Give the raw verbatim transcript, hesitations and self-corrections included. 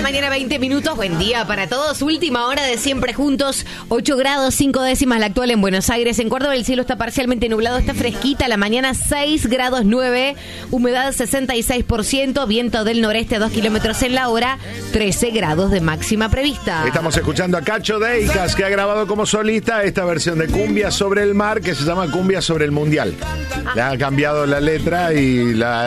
mañana, veinte minutos. Buen día para todos. Última hora de Siempre Juntos. ocho grados, cinco décimas la actual en Buenos Aires. En Córdoba el cielo está parcialmente nublado, está fresquita. La mañana seis grados nueve. Humedad sesenta y seis por ciento. Viento del noreste a dos kilómetros en la hora. trece grados de máxima prevista. Estamos escuchando a Cacho Deicas, que ha grabado como solista esta versión de Cumbia sobre el Mar, que se llama Cumbia sobre el Mundial. Le ha cambiado la letra y la